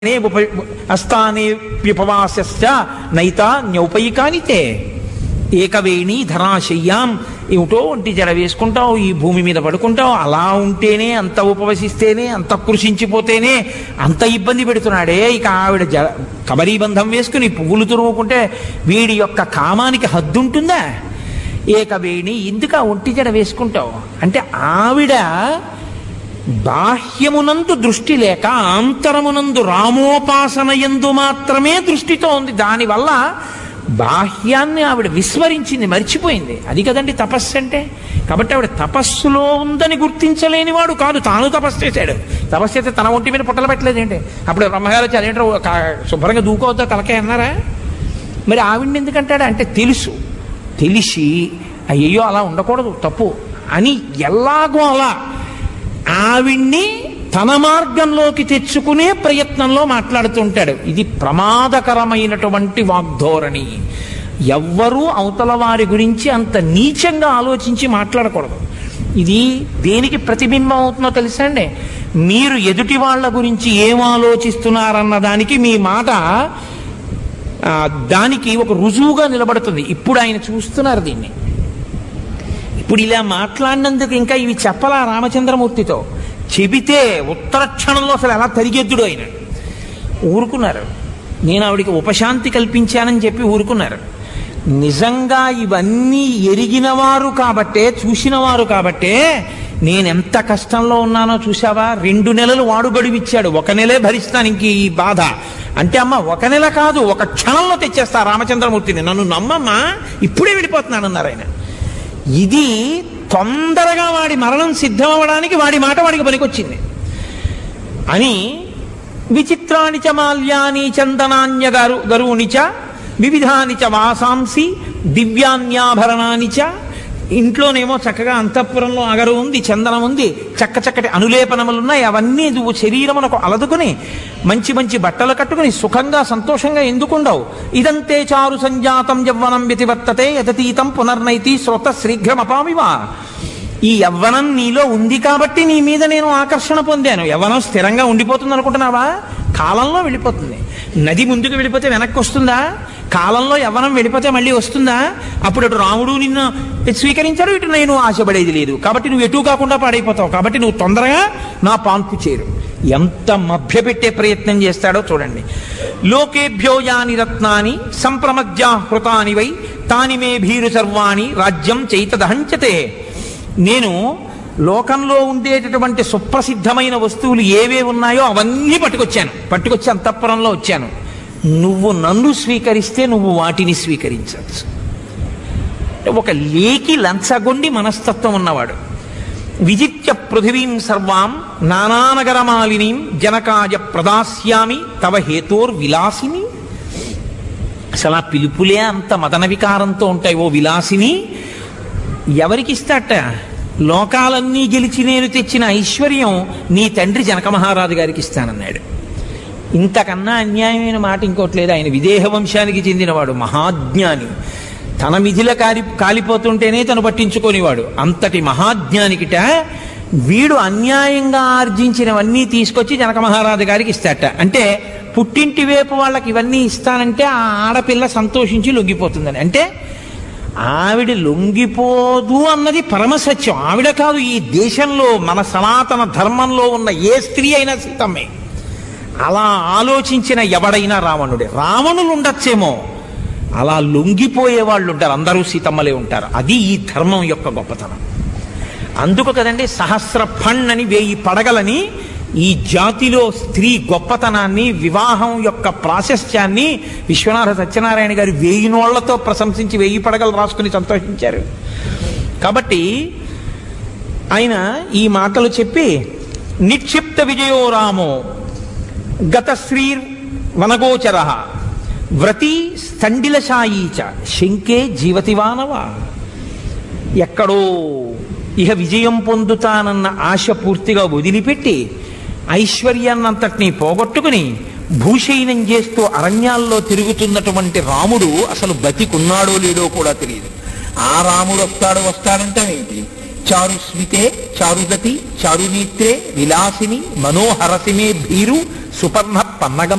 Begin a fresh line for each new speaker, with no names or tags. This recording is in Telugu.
అస్థానే వ్యుపవాస్య నైతా న్యౌపైకానితే ఏకవేణి ధరాశయ్యాం. ఏమిటో ఒంటి జడ వేసుకుంటావు, ఈ భూమి మీద పడుకుంటావు, అలా ఉంటేనే అంత ఉపవసిస్తేనే అంత కృషించిపోతేనే అంత ఇబ్బంది పెడుతున్నాడే. ఇక ఆవిడ కబరీ బంధం వేసుకుని పువ్వులు తురుముకుంటే వీడి యొక్క కామానికి హద్దుంటుందా? ఏకవేణి ఎందుకు ఆ ఒంటి జడ వేసుకుంటావు అంటే ఆవిడ బాహ్యమునందు దృష్టి లేక ఆంతరమునందు రామోపాసన యందు మాత్రమే దృష్టితో ఉంది. దానివల్ల బాహ్యాన్ని ఆవిడ విస్మరించింది, మర్చిపోయింది. అది కదండి తపస్సు అంటే. కాబట్టి ఆవిడ తపస్సులో ఉందని గుర్తించలేని వాడు కాదు, తాను తపస్సు చేశాడు. తపస్సు చేస్తే తన ఒంటి మీద పుట్టలు పెట్టలేదు ఏంటి? అప్పుడు బ్రహ్మగారు వచ్చి అదేంటో శుభ్రంగా దూకోవద్దా తలకే అన్నారా? మరి ఆవిడ్ని ఎందుకంటాడు అంటే తెలిసి అయ్యో అలా ఉండకూడదు తప్పు అని ఎలాగో అలా ఆవిడ్ని తన మార్గంలోకి తెచ్చుకునే ప్రయత్నంలో మాట్లాడుతుంటాడు. ఇది ప్రమాదకరమైనటువంటి వాగ్ధోరణి. ఎవ్వరూ అవతల వారి గురించి అంత నీచంగా ఆలోచించి మాట్లాడకూడదు. ఇది దేనికి ప్రతిబింబం అవుతుందో తెలుసా అండి? మీరు ఎదుటి వాళ్ళ గురించి ఏం ఆలోచిస్తున్నారన్న దానికి మీ మాట దానికి ఒక రుజువుగా నిలబడుతుంది. ఇప్పుడు ఆయన చూస్తున్నారు దీన్ని. ఇప్పుడు ఇలా మాట్లాడినందుకు ఇంకా ఇవి చెప్పలా రామచంద్రమూర్తితో. చెబితే ఉత్తర క్షణంలో అసలు ఎలా తరిగెద్దుడు ఆయన. ఊరుకున్నారు. నేను ఆవిడికి ఉపశాంతి కల్పించానని చెప్పి ఊరుకున్నారు. నిజంగా ఇవన్నీ ఎరిగినవారు కాబట్టే, చూసినవారు కాబట్టే నేనెంత కష్టంలో ఉన్నానో చూసావా? 2 నెలలు వాడు గడువిచ్చాడు, 1 నెలే భరిస్తాను ఇంక ఈ బాధ అంటే. అమ్మ 1 నెల కాదు, 1 క్షణంలో తెచ్చేస్తా రామచంద్రమూర్తిని, నన్ను నమ్మమ్మా, ఇప్పుడే వెళ్ళిపోతున్నానన్నారు ఆయన. ఇది తొందరగా వాడి మరణం సిద్ధమవడానికి వాడి మాట వాడికి పనికొచ్చింది అని. విచిత్రాని చ మాల్యాని చందనాన్య గరువుని చ వివిధాని చ వాసాంసి దివ్యాన్యాభరణాని చ. ఇంట్లోనేమో చక్కగా అంతఃపురంలో అగరు ఉంది, చందనం ఉంది, చక్కటి అనులేపనములున్నాయి. అవన్నీ నువ్వు శరీరమునకు అలదుకుని మంచి మంచి బట్టలు కట్టుకుని సుఖంగా సంతోషంగా ఎందుకుండవు? ఇదంతే చారు సంజాతం యవ్వనం వ్యతివర్తతే యతతీతం పునర్నైతి శ్రోత శీఘ్రమపామివా. ఈ యవ్వనం నీలో ఉంది కాబట్టి నీ మీద నేను ఆకర్షణ పొందాను. యవ్వనం స్థిరంగా ఉండిపోతుంది అనుకుంటున్నావా? కాలంలో వెళ్ళిపోతుంది. నది ముందుకు వెళ్ళిపోతే వెనక్కి వస్తుందా? కాలంలో యవ్వనం వెళ్ళిపోతే మళ్ళీ వస్తుందా? అప్పుడు అటు రాముడు నిన్ను స్వీకరించాడు, ఇటు నేను ఆశపడేది లేదు. కాబట్టి నువ్వు ఎటు కాకుండా పాడైపోతావు. కాబట్టి నువ్వు తొందరగా నా పాన్పు చేరు. ఎంత మభ్యపెట్టే ప్రయత్నం చేస్తాడో చూడండి. లోకేభ్యో యాని రత్నాని సంప్రమజ్యాహృతాని వై తాని మే భీరు సర్వాణి రాజ్యం చైతదహంచతే. నేను లోకంలో ఉండేటటువంటి సుప్రసిద్ధమైన వస్తువులు ఏవే ఉన్నాయో అవన్నీ పట్టుకొచ్చి అంతఃపురంలో వచ్చాను. నువ్వు నన్ను స్వీకరిస్తే నువ్వు వాటిని స్వీకరించవచ్చు. ఒక లేకి లంచగొండి మనస్తత్వం ఉన్నవాడు. విజిత్య పృథివీం సర్వాం నానానగరమాలినీం జనకాయ ప్రదాస్యామి తవ హేతోర్ విలాసిని. అసలు ఆ పిలుపులే అంత మదన వికారంతో ఉంటాయి. ఓ విలాసిని ఎవరికి ఇస్తాట? లోకాలన్నీ గెలిచి నేను తెచ్చిన ఐశ్వర్యం నీ తండ్రి జనక మహారాజు గారికి ఇస్తానన్నాడు. ఇంతకన్నా అన్యాయమైన మాట ఇంకోటి లేదు. ఆయన విదేహ వంశానికి చెందినవాడు, మహాజ్ఞాని. తన మిథిల కాలిపోతుంటేనే తను పట్టించుకోనివాడు. అంతటి మహాజ్ఞానికిట వీడు అన్యాయంగా ఆర్జించినవన్నీ తీసుకొచ్చి జనక మహారాజు గారికి ఇస్తాట. అంటే పుట్టింటి వైపు వాళ్ళకి ఇవన్నీ ఇస్తానంటే ఆ ఆడపిల్ల సంతోషించి లొంగిపోతుందని. అంటే ఆవిడ లొంగిపోదు అన్నది పరమసత్యం. ఆవిడ కాదు, ఈ దేశంలో మన సనాతన ధర్మంలో ఉన్న ఏ స్త్రీ అయినా సీతమ్మే. అలా ఆలోచించిన ఎవడైనా రావణుడే. రావణులు ఉండొచ్చేమో, అలా లొంగిపోయే వాళ్ళు ఉంటారు. అందరూ సీతమ్మలే ఉంటారు. అది ఈ ధర్మం యొక్క గొప్పతనం. అందుకు కదండి సహస్ర ఫణ్ అని 1000 పడగలని ఈ జాతిలో స్త్రీ గొప్పతనాన్ని, వివాహం యొక్క ప్రాశస్త్యాన్ని విశ్వనాథ సత్యనారాయణ గారు 1000 నోళ్లతో ప్రశంసించి 1000 పడగలు రాసుకుని సంతోషించారు. కాబట్టి ఆయన ఈ మాటలు చెప్పి నిక్షిప్త విజయో రామో గతశ్రీర్ వనగోచర వ్రతి స్థండిలశాయీచ శంకే జీవతివానవ. ఎక్కడో ఇహ విజయం పొందుతానన్న ఆశ పూర్తిగా వదిలిపెట్టి ఐశ్వర్యాన్నంతటినీ పోగొట్టుకుని భూషయనం చేస్తూ అరణ్యాల్లో తిరుగుతున్నటువంటి రాముడు అసలు బతికున్నాడో లేడో కూడా తెలియదు. ఆ రాముడు వస్తాడంటావేంటి? చారు స్మితే చారుగతి చారునేత్రే విలాసిని మనోహరసిమే భీరు
సుపర్ణ పన్నగం